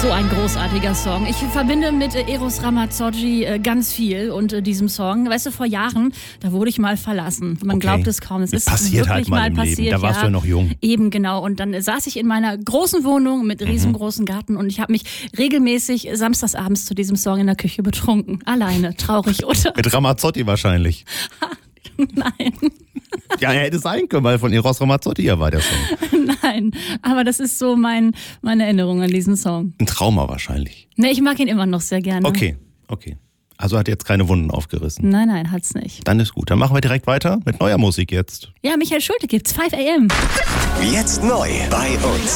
So ein großartiger Song. Ich verbinde mit Eros Ramazzotti ganz viel und diesem Song. Weißt du, vor Jahren, da wurde ich mal verlassen. Man glaubt es kaum. Es ist passiert wirklich halt mal im passiert. Leben. Da warst du ja noch jung. Eben, genau. Und dann saß ich in meiner großen Wohnung mit riesengroßen Garten und ich habe mich regelmäßig samstagsabends zu diesem Song in der Küche betrunken. Alleine, traurig, oder? Mit Ramazzotti wahrscheinlich. Nein. Ja, er hätte sein können, weil von Eros Ramazzotti ja war der Song. Nein, aber das ist so meine Erinnerung an diesen Song. Ein Trauma wahrscheinlich. Ne, ich mag ihn immer noch sehr gerne. Okay. Also hat jetzt keine Wunden aufgerissen. Nein, hat's nicht. Dann ist gut. Dann machen wir direkt weiter mit neuer Musik jetzt. Ja, Michael Schulte gibt's, 5 AM. Jetzt neu bei uns.